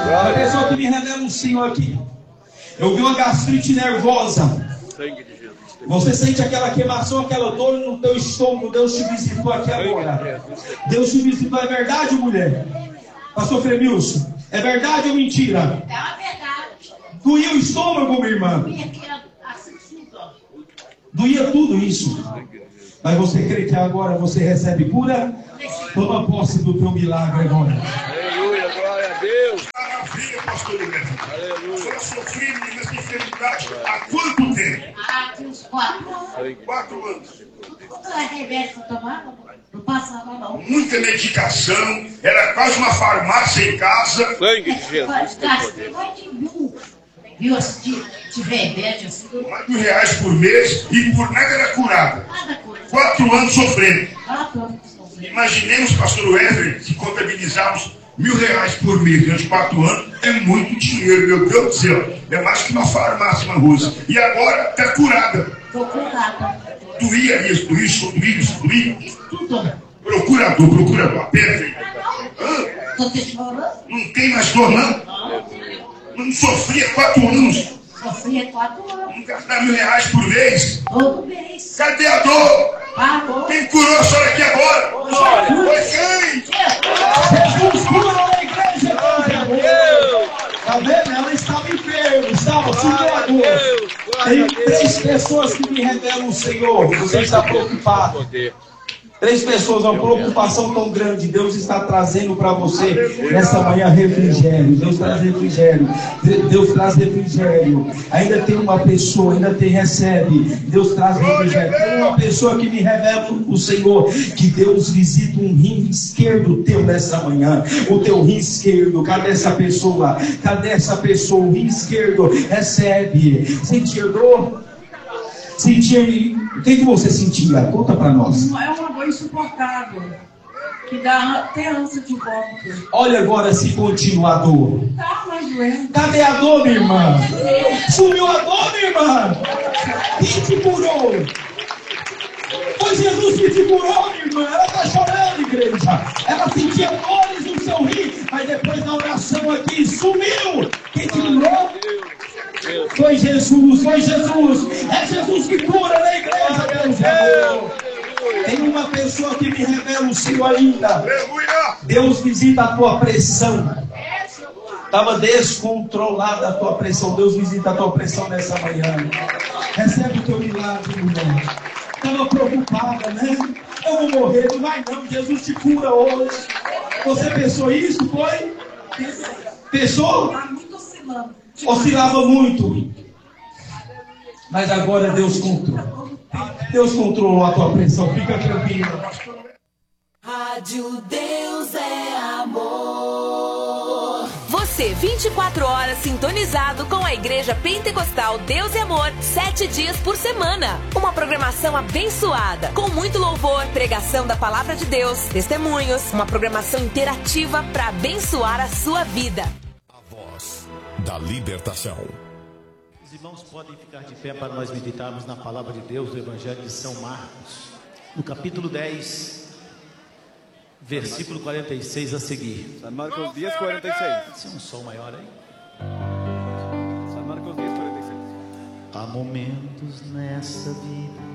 A pessoa que me revela um Senhor aqui. Eu vi uma gastrite nervosa. Você sente aquela queimação, aquela dor no teu estômago. Deus te visitou aqui agora. Deus te visitou. É verdade, mulher? Pastor Fremilson, é verdade ou mentira? É uma verdade. Doía o estômago, minha irmã? Doía tudo isso. Mas você crê que agora você recebe cura? Toma posse do teu milagre agora. Aleluia, glória a Deus. Maravilha, pastor Neto. Aleluia. Foi sofrido nessa enfermidade há quanto tempo? Há uns 4 anos. 4 anos. Quanto remédio que eu tomava? Não passava não. Muita medicação, era quase uma farmácia em casa. Sangue de Jesus. Gastei mais de mil de remédio assim. Mais de R$1.000 por mês e por nada era curada. Nada coisa. 4 anos sofrendo. 4 anos sofrendo. Imaginemos, pastor Wesley, se contabilizarmos R$1.000 por mês durante 4 anos, é muito dinheiro, meu Deus do céu. É mais que uma farmácia, uma Rússia. E agora está curada. Estou curada. Doía isso, doía. Tudo. Procurador, aperta aí. Estou te chorando? Não tem mais dor, não? Não sofria 4 anos. Sofria 4 anos. Não gastar R$1.000 por mês. Todo mês. Cadê a dor? Pagou. Quem curou a senhora aqui agora? Foi quem? Jesus cura na igreja. Tá vendo? Ela estava enferma, estava sentindo dor. Tem 3 pessoas que me revelam o Senhor. Você está preocupado. 3 pessoas, uma preocupação tão grande. Deus está trazendo para você nessa manhã refrigério. Deus traz refrigério. Deus traz refrigério. Ainda tem uma pessoa, recebe. Deus traz refrigério. Tem uma pessoa que me revela o Senhor, que Deus visita um rim esquerdo teu nessa manhã. O teu rim esquerdo. Cadê essa pessoa? O rim esquerdo recebe. Sentir dor? O que você sentia? Conta para nós. É uma dor insuportável, que dá até ânsia de vômito. Olha agora se continua a dor. Tá mais doendo. Cadê a dor, minha irmã? Sumiu a dor, minha irmã? Quem te curou? Foi Jesus que te curou, minha irmã. Ela está chorando, igreja. Ela sentia dores no seu rim, mas depois da oração aqui, sumiu. Quem te curou? Foi Jesus. É Jesus que cura na igreja, Deus é. Tem uma pessoa que me revela o Senhor ainda. Deus visita a tua pressão. Estava descontrolada a tua pressão. Deus visita a tua pressão nessa manhã. Recebe o teu milagre, mulher. Estava preocupada, né? Eu vou morrer, não vai não. Jesus te cura hoje. Você pensou isso? Foi? Pensou? Tá muito oscilando. Oscilava muito. Mas agora Deus controla. Deus controlou a tua pressão. Fica tranquila. Rádio Deus é amor. Você 24 horas sintonizado com a Igreja Pentecostal Deus é Amor, 7 dias por semana. Uma programação abençoada, com muito louvor, pregação da palavra de Deus, testemunhos, uma programação interativa para abençoar a sua vida. Da libertação. Os irmãos podem ficar de pé para nós meditarmos na palavra de Deus do Evangelho de São Marcos, no capítulo 10, versículo 46 a seguir. São Marcos 10, 46. Esse é um som maior aí. São Marcos 10, 46. Há momentos nessa vida